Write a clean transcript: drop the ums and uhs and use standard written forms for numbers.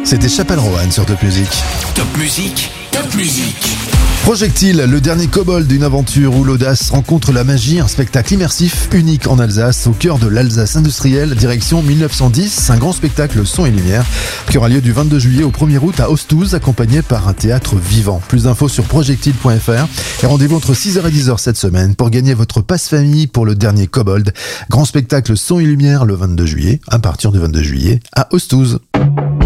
C'était Chapelle Roanne sur Top Music. Top Music, Top Music. Projectile, le dernier kobold d'une aventure où l'audace rencontre la magie, un spectacle immersif unique en Alsace, au cœur de l'Alsace industrielle, direction 1910, un grand spectacle son et lumière qui aura lieu du 22 juillet au 1er août à Ostouze, accompagné par un théâtre vivant. Plus d'infos sur projectile.fr et rendez-vous entre 6h et 10h cette semaine pour gagner votre passe-famille pour le dernier kobold. Grand spectacle son et lumière le 22 juillet, à partir du 22 juillet à Ostouze.